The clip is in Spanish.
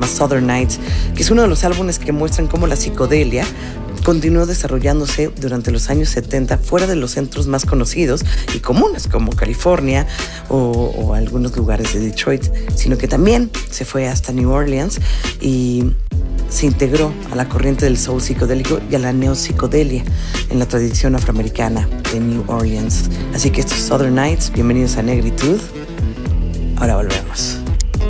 llama Southern Nights, que es uno de los álbumes que muestran cómo la psicodelia continuó desarrollándose durante los años 70 fuera de los centros más conocidos y comunes como California o algunos lugares de Detroit, sino que también se fue hasta New Orleans y se integró a la corriente del soul psicodélico y a la neopsicodelia en la tradición afroamericana de New Orleans. Así que estos Southern Nights, bienvenidos a Negritud. Ahora volvemos.